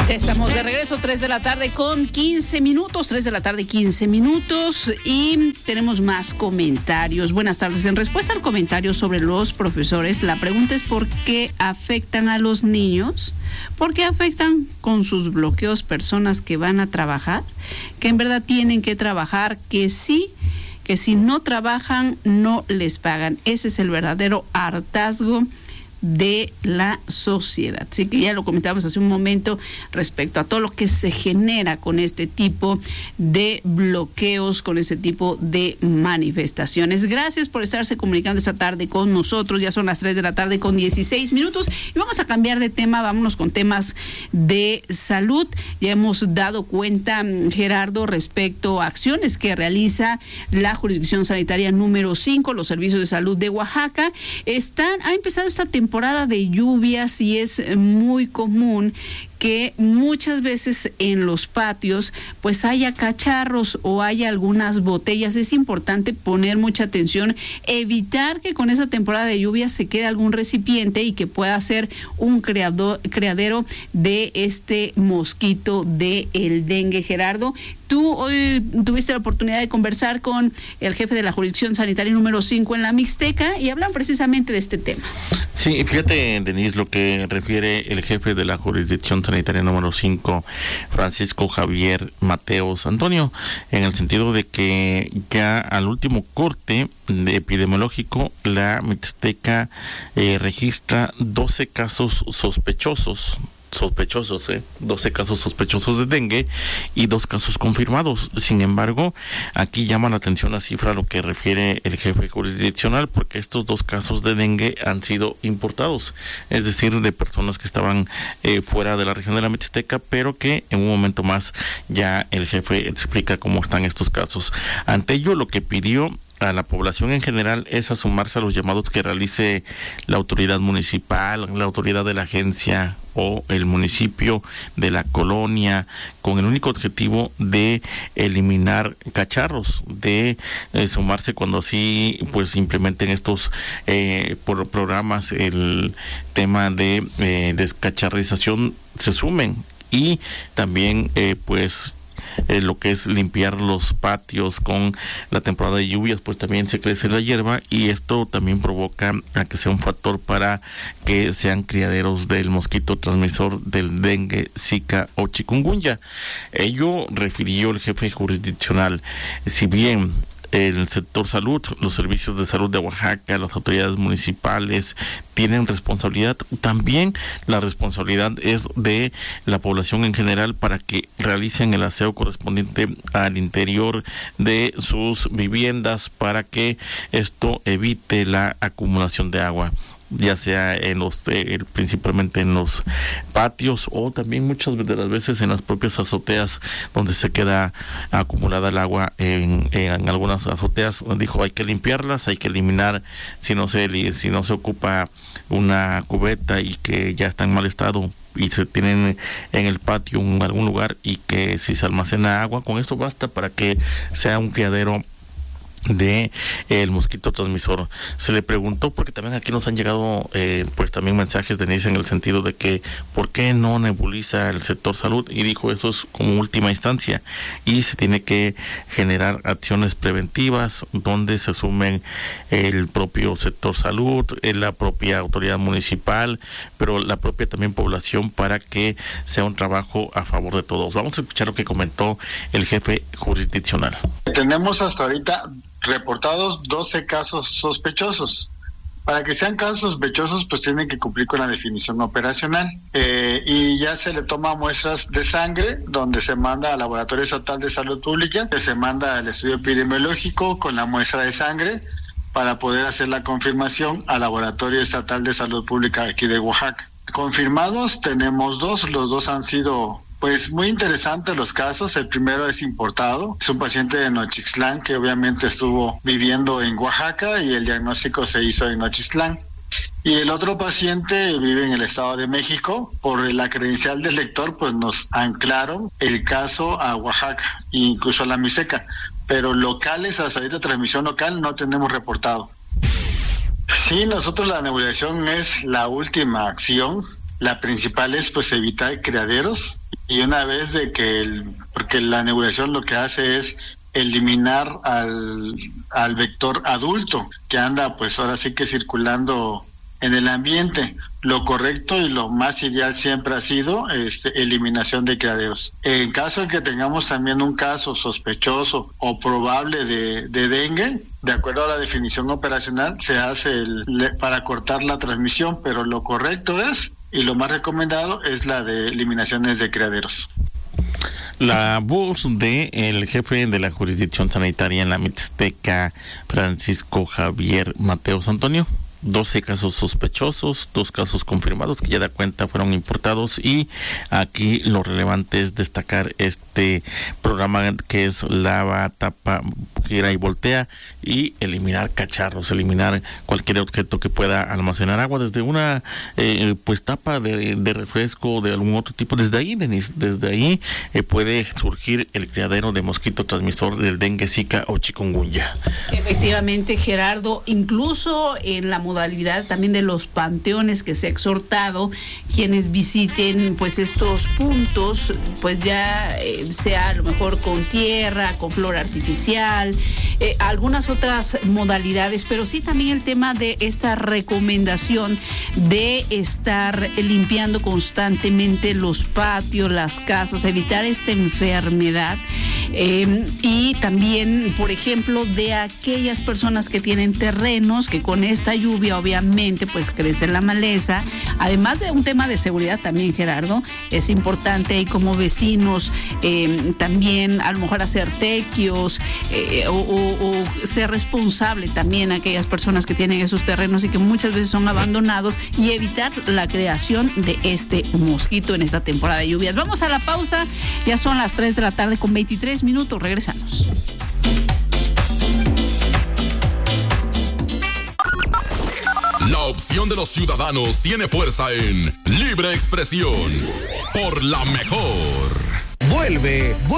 Estamos de regreso, 3 de la tarde con 15 minutos, 3 de la tarde 15 minutos y tenemos más comentarios. Buenas tardes. En respuesta al comentario sobre los profesores, la pregunta es ¿por qué afectan a los niños? ¿Por qué afectan con sus bloqueos personas que van a trabajar? Que en verdad tienen que trabajar, que si no trabajan no les pagan. Ese es el verdadero hartazgo de la sociedad. Así que ya lo comentábamos hace un momento respecto a todo lo que se genera con este tipo de bloqueos, con este tipo de manifestaciones. Gracias por estarse comunicando esta tarde con nosotros. Ya son las 3 de la tarde con 16 minutos y vamos a cambiar de tema. Vámonos con temas de salud. Ya hemos dado cuenta, Gerardo, respecto a acciones que realiza la jurisdicción sanitaria número 5, los servicios de salud de Oaxaca. Ha empezado esta temporada de lluvias y es muy común que muchas veces en los patios pues haya cacharros o haya algunas botellas. Es importante poner mucha atención, evitar que con esa temporada de lluvia se quede algún recipiente y que pueda ser un criadero de este mosquito del dengue. Gerardo, tú hoy tuviste la oportunidad de conversar con el jefe de la jurisdicción sanitaria número 5 en la Mixteca y hablan precisamente de este tema. Sí, fíjate, Denise, lo que refiere el jefe de la jurisdicción sanitaria número 5, Francisco Javier Mateos Antonio, en el sentido de que ya al último corte epidemiológico, la Mixteca registra 12 casos sospechosos, 12 casos sospechosos de dengue y 2 casos confirmados. Sin embargo, aquí llama la atención la cifra a lo que refiere el jefe jurisdiccional, porque estos 2 casos de dengue han sido importados, es decir, de personas que estaban fuera de la región de la Mixteca, pero que en un momento más ya el jefe explica cómo están estos casos. Ante ello, lo que pidió a la población en general es a sumarse a los llamados que realice la autoridad municipal, la autoridad de la agencia o el municipio de la colonia, con el único objetivo de eliminar cacharros, de sumarse cuando así pues implementen estos programas, el tema de descacharrización, se sumen y también lo que es limpiar los patios con la temporada de lluvias, pues también se crece la hierba y esto también provoca a que sea un factor para que sean criaderos del mosquito transmisor del dengue, zika o chikungunya. Ello refirió el jefe jurisdiccional. Si bien el sector salud, los servicios de salud de Oaxaca, las autoridades municipales tienen responsabilidad, también la responsabilidad es de la población en general para que realicen el aseo correspondiente al interior de sus viviendas para que esto evite la acumulación de agua, ya sea en principalmente en los patios o también muchas de las veces en las propias azoteas donde se queda acumulada el agua en algunas azoteas. Dijo, hay que limpiarlas, hay que eliminar si no se ocupa una cubeta y que ya está en mal estado y se tienen en el patio en algún lugar y que si se almacena agua, con esto basta para que sea un criadero de el mosquito transmisor. Se le preguntó, porque también aquí nos han llegado pues también mensajes de Denise en el sentido de que ¿por qué no nebuliza el sector salud? Y dijo, eso es como última instancia y se tiene que generar acciones preventivas donde se sumen el propio sector salud, la propia autoridad municipal, pero la propia también población, para que sea un trabajo a favor de todos. Vamos a escuchar lo que comentó el jefe jurisdiccional. Tenemos hasta ahorita reportados 12 casos sospechosos. Para que sean casos sospechosos, pues tienen que cumplir con la definición operacional. Y ya se le toma muestras de sangre, donde se manda al Laboratorio Estatal de Salud Pública, que se manda al estudio epidemiológico con la muestra de sangre para poder hacer la confirmación al Laboratorio Estatal de Salud Pública aquí de Oaxaca. Confirmados tenemos 2, los 2 han sido pues muy interesantes los casos. El primero es importado, es un paciente de Nochixtlán que obviamente estuvo viviendo en Oaxaca y el diagnóstico se hizo en Nochixtlán. Y el otro paciente vive en el Estado de México. Por la credencial del lector, pues nos anclaron el caso a Oaxaca e incluso a la Mixteca, pero locales, hasta ahorita transmisión local no tenemos reportado. Sí, nosotros la nebulización es la última acción. La principal es pues evitar criaderos y una vez de que porque la nebulización lo que hace es eliminar al vector adulto que anda pues ahora sí que circulando en el ambiente. Lo correcto y lo más ideal siempre ha sido eliminación de criaderos. En caso de que tengamos también un caso sospechoso o probable de dengue, de acuerdo a la definición operacional, se hace para cortar la transmisión, pero lo correcto es, y lo más recomendado, es la de eliminaciones de criaderos. La voz del jefe de la jurisdicción sanitaria en la Mixteca, Francisco Javier Mateos. Antonio. 12 casos sospechosos, 2 casos confirmados que ya da cuenta fueron importados, y aquí lo relevante es destacar este programa que es lava, tapa, gira y voltea, y eliminar cacharros, eliminar cualquier objeto que pueda almacenar agua, desde una pues tapa de refresco, de algún otro tipo. Desde ahí, Denise, puede surgir el criadero de mosquito transmisor del dengue, zika o chikungunya. Sí, efectivamente, Gerardo, incluso en la modalidad también de los panteones, que se ha exhortado quienes visiten pues estos puntos, pues ya sea a lo mejor con tierra, con flora artificial, algunas otras modalidades, pero sí también el tema de esta recomendación de estar limpiando constantemente los patios, las casas, evitar esta enfermedad, y también, por ejemplo, de aquellas personas que tienen terrenos, que con esta lluvia obviamente pues crece la maleza. Además de un tema de seguridad también, Gerardo, es importante ahí como vecinos también a lo mejor hacer tequios o ser responsable también a aquellas personas que tienen esos terrenos y que muchas veces son abandonados, y evitar la creación de este mosquito en esta temporada de lluvias. Vamos a la pausa, ya son las 3 de la tarde con 23 minutos, regresamos. La opción de los ciudadanos tiene fuerza en Libre Expresión por La Mejor. Vuelve